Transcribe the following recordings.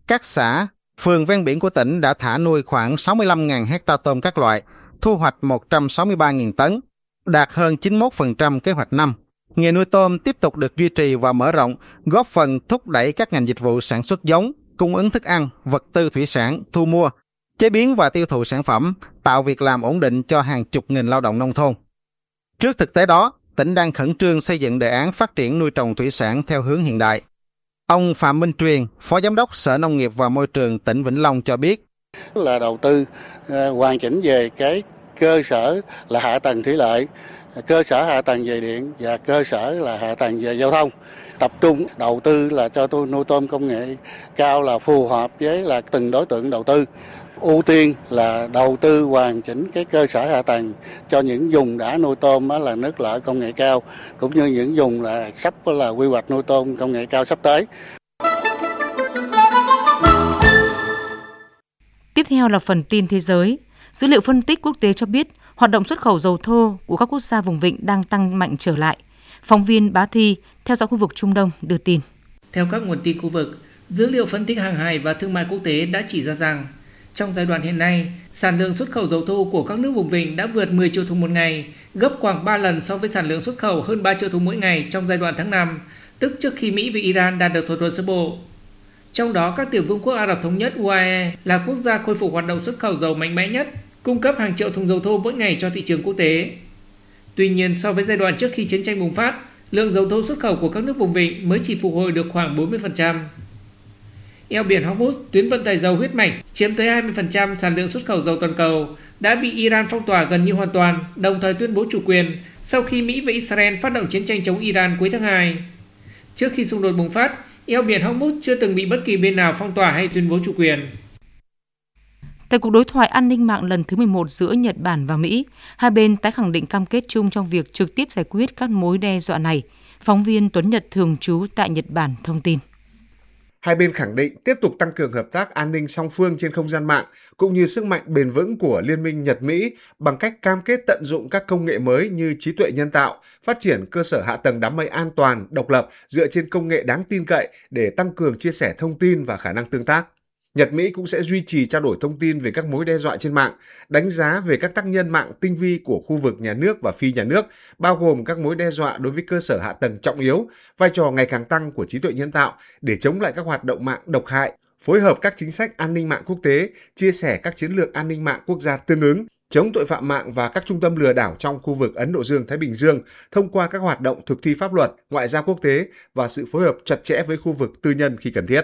Các xã, phường ven biển của tỉnh đã thả nuôi khoảng 65.000 hecta tôm các loại, thu hoạch 163.000 tấn, đạt hơn 91% kế hoạch năm. Nghề nuôi tôm tiếp tục được duy trì và mở rộng, góp phần thúc đẩy các ngành dịch vụ sản xuất giống, cung ứng thức ăn, vật tư thủy sản, thu mua, chế biến và tiêu thụ sản phẩm, tạo việc làm ổn định cho hàng chục nghìn lao động nông thôn. Trước thực tế đó, tỉnh đang khẩn trương xây dựng đề án phát triển nuôi trồng thủy sản theo hướng hiện đại. Ông Phạm Minh Truyền, Phó Giám đốc Sở Nông nghiệp và Môi trường tỉnh Vĩnh Long cho biết. Là đầu tư hoàn chỉnh về cái cơ sở là hạ tầng thủy lợi, cơ sở hạ tầng về điện và cơ sở là hạ tầng về giao thông. Tập trung đầu tư là cho nuôi tôm công nghệ cao là phù hợp với là từng đối tượng đầu tư. Ưu tiên là đầu tư hoàn chỉnh cái cơ sở hạ tầng cho những vùng đã nuôi tôm là nước lợ công nghệ cao, cũng như những vùng là sắp là quy hoạch nuôi tôm công nghệ cao sắp tới. Tiếp theo là phần tin thế giới. Dữ liệu phân tích quốc tế cho biết hoạt động xuất khẩu dầu thô của các quốc gia vùng vịnh đang tăng mạnh trở lại. Phóng viên Bá Thi theo dõi khu vực Trung Đông đưa tin. Theo các nguồn tin khu vực, dữ liệu phân tích hàng hải và thương mại quốc tế đã chỉ ra rằng trong giai đoạn hiện nay, sản lượng xuất khẩu dầu thô của các nước vùng vịnh đã vượt 10 triệu thùng một ngày, gấp khoảng 3 lần so với sản lượng xuất khẩu hơn 3 triệu thùng mỗi ngày trong giai đoạn tháng 5, tức trước khi Mỹ và Iran đạt được thỏa thuận sơ bộ. Trong đó, các tiểu vương quốc Ả Rập Thống Nhất UAE là quốc gia khôi phục hoạt động xuất khẩu dầu mạnh mẽ nhất, cung cấp hàng triệu thùng dầu thô mỗi ngày cho thị trường quốc tế. Tuy nhiên, so với giai đoạn trước khi chiến tranh bùng phát, lượng dầu thô xuất khẩu của các nước vùng vịnh mới chỉ phục hồi được khoảng 40%. Eo biển Hormuz, tuyến vận tải dầu huyết mạch chiếm tới 20% sản lượng xuất khẩu dầu toàn cầu, đã bị Iran phong tỏa gần như hoàn toàn, đồng thời tuyên bố chủ quyền sau khi Mỹ và Israel phát động chiến tranh chống Iran cuối tháng 2. Trước khi xung đột bùng phát, eo biển Hormuz chưa từng bị bất kỳ bên nào phong tỏa hay tuyên bố chủ quyền. Tại cuộc đối thoại an ninh mạng lần thứ 11 giữa Nhật Bản và Mỹ, hai bên tái khẳng định cam kết chung trong việc trực tiếp giải quyết các mối đe dọa này. Phóng viên Tuấn Nhật thường trú tại Nhật Bản thông tin. Hai bên khẳng định tiếp tục tăng cường hợp tác an ninh song phương trên không gian mạng, cũng như sức mạnh bền vững của Liên minh Nhật-Mỹ bằng cách cam kết tận dụng các công nghệ mới như trí tuệ nhân tạo, phát triển cơ sở hạ tầng đám mây an toàn, độc lập dựa trên công nghệ đáng tin cậy để tăng cường chia sẻ thông tin và khả năng tương tác. Nhật-Mỹ cũng sẽ duy trì trao đổi thông tin về các mối đe dọa trên mạng, đánh giá về các tác nhân mạng tinh vi của khu vực nhà nước và phi nhà nước, bao gồm các mối đe dọa đối với cơ sở hạ tầng trọng yếu, vai trò ngày càng tăng của trí tuệ nhân tạo để chống lại các hoạt động mạng độc hại, phối hợp các chính sách an ninh mạng quốc tế, chia sẻ các chiến lược an ninh mạng quốc gia tương ứng, chống tội phạm mạng và các trung tâm lừa đảo trong khu vực Ấn Độ Dương-Thái Bình Dương thông qua các hoạt động thực thi pháp luật, ngoại giao quốc tế và sự phối hợp chặt chẽ với khu vực tư nhân khi cần thiết.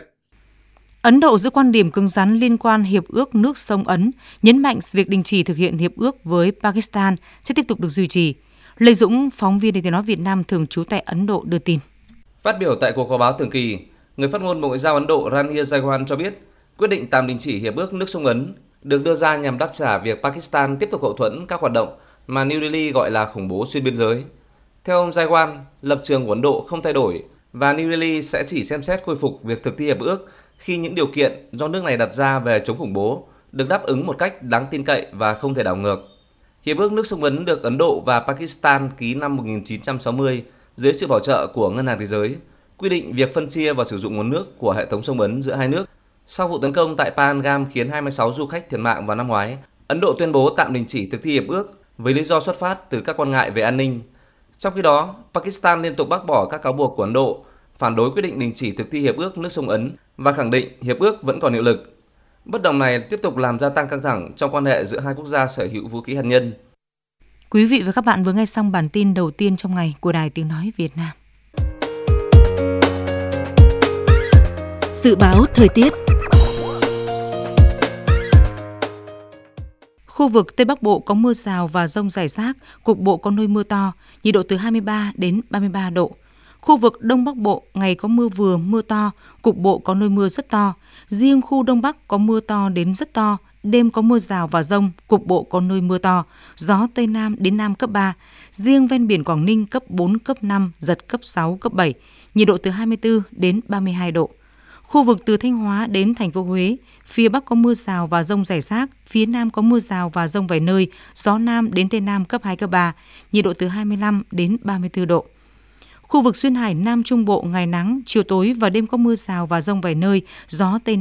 Ấn Độ giữ quan điểm cứng rắn liên quan Hiệp ước nước sông Ấn, nhấn mạnh việc đình chỉ thực hiện hiệp ước với Pakistan sẽ tiếp tục được duy trì. Lê Dũng, phóng viên Đài Tiếng nói Việt Nam thường trú tại Ấn Độ đưa tin. Phát biểu tại cuộc họp báo thường kỳ, người phát ngôn Bộ Ngoại giao Ấn Độ Ranir Jaiswal cho biết quyết định tạm đình chỉ hiệp ước nước sông Ấn được đưa ra nhằm đáp trả việc Pakistan tiếp tục hậu thuẫn các hoạt động mà New Delhi gọi là khủng bố xuyên biên giới. Theo ông Jaiswal, lập trường của Ấn Độ không thay đổi và New Delhi sẽ chỉ xem xét khôi phục việc thực thi hiệp ước khi những điều kiện do nước này đặt ra về chống khủng bố được đáp ứng một cách đáng tin cậy và không thể đảo ngược. Hiệp ước nước sông Ấn được Ấn Độ và Pakistan ký năm 1960 dưới sự bảo trợ của Ngân hàng Thế giới, quy định việc phân chia và sử dụng nguồn nước của hệ thống sông Ấn giữa hai nước. Sau vụ tấn công tại Pahalgam khiến 26 du khách thiệt mạng vào năm ngoái, Ấn Độ tuyên bố tạm đình chỉ thực thi hiệp ước với lý do xuất phát từ các quan ngại về an ninh. Trong khi đó, Pakistan liên tục bác bỏ các cáo buộc của Ấn Độ, phản đối quyết định đình chỉ thực thi hiệp ước nước sông Ấn và khẳng định hiệp ước vẫn còn hiệu lực. Bất đồng này tiếp tục làm gia tăng căng thẳng trong quan hệ giữa hai quốc gia sở hữu vũ khí hạt nhân. Quý vị và các bạn vừa nghe xong bản tin đầu tiên trong ngày của Đài Tiếng nói Việt Nam. Dự báo thời tiết. Khu vực Tây Bắc Bộ có mưa rào và dông rải rác, cục bộ có nơi mưa to, nhiệt độ từ 23 đến 33 độ. Khu vực Đông Bắc Bộ ngày có mưa vừa, mưa to, cục bộ có nơi mưa rất to. Riêng khu Đông Bắc có mưa to đến rất to, đêm có mưa rào và dông, cục bộ có nơi mưa to, gió Tây Nam đến Nam cấp 3. Riêng ven biển Quảng Ninh cấp 4, cấp 5, giật cấp 6, cấp 7, nhiệt độ từ 24 đến 32 độ. Khu vực từ Thanh Hóa đến thành phố Huế, phía Bắc có mưa rào và dông rải rác, phía Nam có mưa rào và dông vài nơi, gió Nam đến Tây Nam cấp 2, cấp 3, nhiệt độ từ 25 đến 34 độ. Khu vực Duyên Hải Nam Trung Bộ ngày nắng, chiều tối và đêm có mưa rào và dông vài nơi, gió Tây Nam